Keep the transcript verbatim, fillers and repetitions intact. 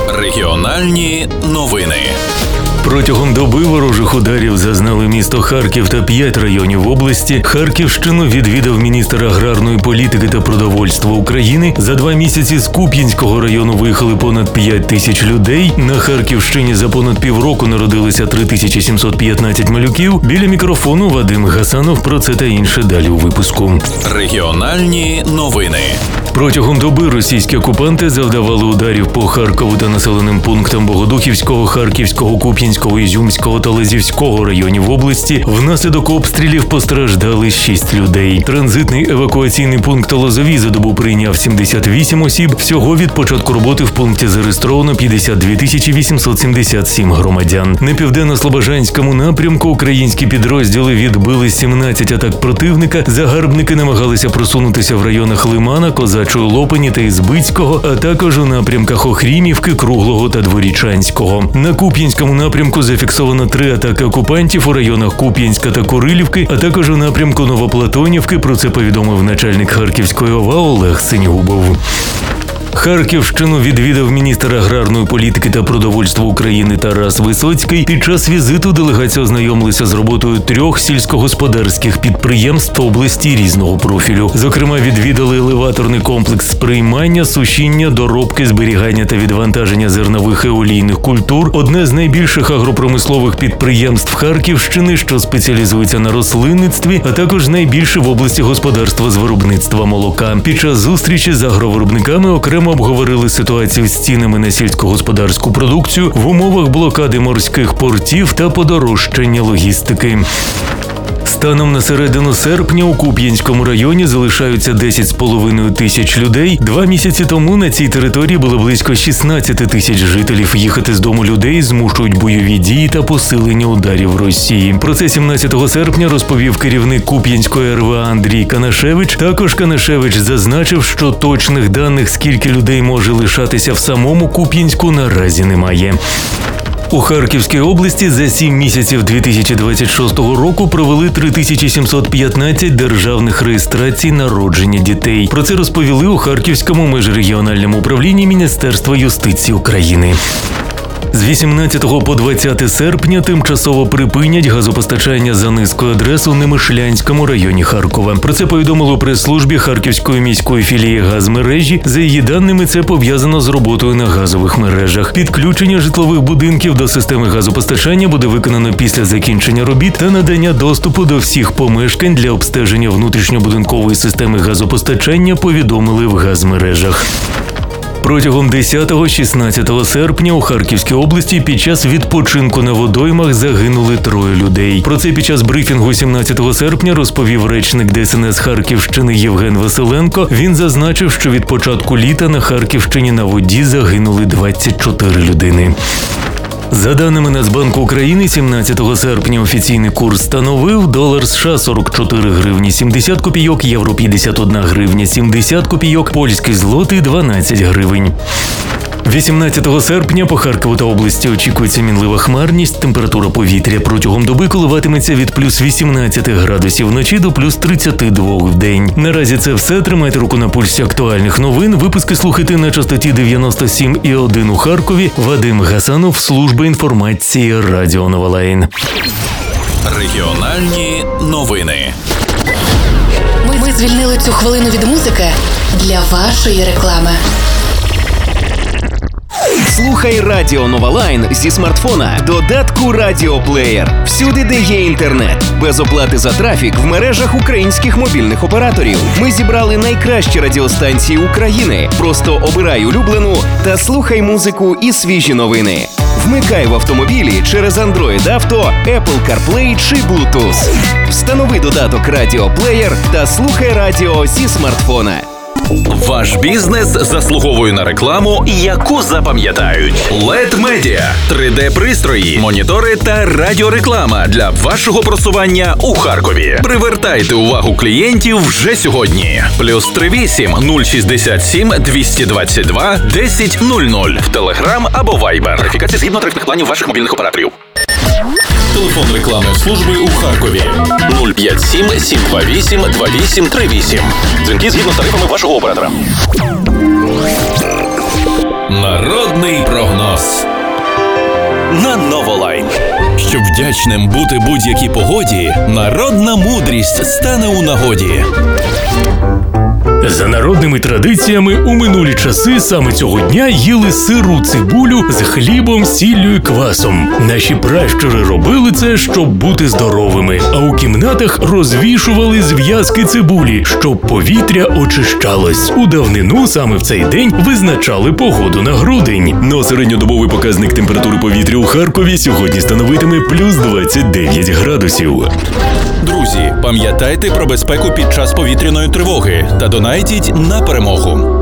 Регіональні новини. Протягом доби ворожих ударів зазнали місто Харків та п'ять районів області. Харківщину відвідав міністр аграрної політики та продовольства України. За два місяці з Куп'янського району виїхали понад п'ять тисяч людей. На Харківщині за понад півроку народилися три тисячі сімсот п'ятнадцять малюків. Біля мікрофону Вадим Гасанов. Про це та інше далі у випуску. Регіональні новини. Протягом доби російські окупанти завдавали ударів по Харкову та населеним пунктам Богодухівського, Харківського, Куп'янського, Ізюмського та Лозівського районів області. Внаслідок обстрілів постраждали шість людей. Транзитний евакуаційний пункт Лозові за добу прийняв сімдесят вісім осіб. Всього від початку роботи в пункті зареєстровано п'ятдесят дві тисячі вісімсот сімдесят сім громадян. На південно-слобожанському напрямку українські підрозділи відбили сімнадцять атак противника. Загарбники намагалися просунутися в районах Лимана, Козачої Лопані та Ізбицького, а також у напрямках Охрімівки, Круглого та Дворічанського. На Куп'янському напрямку зафіксовано три атаки окупантів у районах Куп'янська та Курилівки, а також у напрямку Новоплатонівки. Про це повідомив начальник Харківської ОВА Олег Синігубов. Харківщину відвідав міністр аграрної політики та продовольства України Тарас Висоцький. Під час візиту делегація ознайомилася з роботою трьох сільськогосподарських підприємств області різного профілю. Зокрема, відвідали елеваторний комплекс сприймання, сушіння, доробки, зберігання та відвантаження зернових і олійних культур. Одне з найбільших агропромислових підприємств Харківщини, що спеціалізується на рослинництві, а також найбільше в області господарства з виробництва молока. Під час зустрічі з агровиробниками окремо обговорили ситуацію з цінами на сільськогосподарську продукцію в умовах блокади морських портів та подорожчання логістики. Станом на середину серпня у Куп'янському районі залишаються десять з половиною тисяч людей. Два місяці тому на цій території було близько шістнадцять тисяч жителів. Їхати з дому людей змушують бойові дії та посилення ударів Росії. Про це сімнадцятого серпня розповів керівник Куп'янської ер ве а Андрій Канашевич. Також Канашевич зазначив, що точних даних, скільки людей може лишатися в самому Куп'янську, наразі немає. У Харківській області за сім місяців дві тисячі двадцять шостого року провели три тисячі сімсот п'ятнадцять державних реєстрацій народження дітей. Про це розповіли у Харківському міжрегіональному управлінні Міністерства юстиції України. З вісімнадцятого по двадцяте серпня тимчасово припинять газопостачання за низкою адрес у Немишлянському районі Харкова. Про це повідомили у прес-службі Харківської міської філії газмережі. За її даними, це пов'язано з роботою на газових мережах. Підключення житлових будинків до системи газопостачання буде виконано після закінчення робіт та надання доступу до всіх помешкань для обстеження внутрішньобудинкової системи газопостачання, повідомили в газмережах. Протягом десятого-шістнадцятого серпня у Харківській області під час відпочинку на водоймах загинули троє людей. Про це під час брифінгу сімнадцятого серпня розповів речник де ес ен ес Харківщини Євген Василенко. Він зазначив, що від початку літа на Харківщині на воді загинули двадцять чотири людини. За даними Нацбанку України, сімнадцятого серпня офіційний курс становив долар США сорок чотири гривні сімдесят копійок, євро п'ятдесят одна гривня сімдесят копійок, польський злотий дванадцять гривень. вісімнадцятого серпня по Харкову та області очікується мінлива хмарність. Температура повітря протягом доби коливатиметься від плюс вісімнадцяти градусів вночі до плюс тридцяти двох в день. Наразі це все. Тримайте руку на пульсі актуальних новин. Випуски слухайте на частоті дев'яносто сім і один у Харкові. Вадим Гасанов, служба інформації Радіо Новолайн. Регіональні новини. Ми, ми звільнили цю хвилину від музики для вашої реклами. Слухай Радіо Новолайн зі смартфона. Додатку Радіоплеєр. Всюди, де є інтернет. Без оплати за трафік в мережах українських мобільних операторів. Ми зібрали найкращі радіостанції України. Просто обирай улюблену та слухай музику і свіжі новини. Вмикай в автомобілі через Android Auto, Apple CarPlay чи Bluetooth. Встанови додаток Радіоплеєр та слухай радіо зі смартфона. Ваш бізнес заслуговує на рекламу, яку запам'ятають. лед Media – три де-пристрої, монітори та радіореклама для вашого просування у Харкові. Привертайте увагу клієнтів вже сьогодні. Плюс три вісім нуль шістдесят сім двісті двадцять два десять нуль нуль в Телеграм або Вайбер. Верифікація згідно тарифних планів ваших мобільних операторів. Телефон рекламної служби у Харкові нуль п'ять сім сім два вісім два вісім три вісім. Дзвінки згідно з тарифами вашого оператора. Народний прогноз на Новолайн. Щоб вдячним бути будь-якій погоді, народна мудрість стане у нагоді. За народними традиціями, у минулі часи саме цього дня їли сиру цибулю з хлібом, сіллю і квасом. Наші пращури робили це, щоб бути здоровими, а у кімнатах розвішували зв'язки цибулі, щоб повітря очищалось. У давнину саме в цей день визначали погоду на грудень. Но середньодобовий показник температури повітря у Харкові сьогодні становитиме плюс двадцять дев'ять градусів. Друзі, пам'ятайте про безпеку під час повітряної тривоги та донайтіть на перемогу.